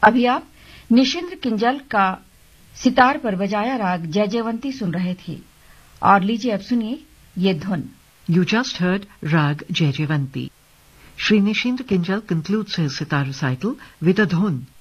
अभी आप निशिंद्र किंजल का सितार पर बजाया राग जयजयवंती सुन रहे थे और लीजिए अब सुनिए ये धुन। You just heard Rag Jayjavanti. Shri Nishindra Kinjal concludes his sitar recital with a dhun,